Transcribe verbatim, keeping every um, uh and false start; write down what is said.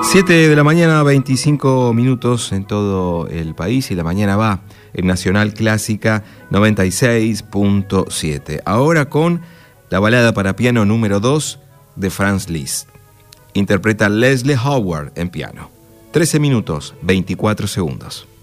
siete de la mañana, veinticinco minutos en todo el país, y la mañana va en Nacional Clásica noventa y seis punto siete. Ahora con la balada para piano número dos de Franz Liszt. Interpreta Leslie Howard en piano. trece minutos, veinticuatro segundos.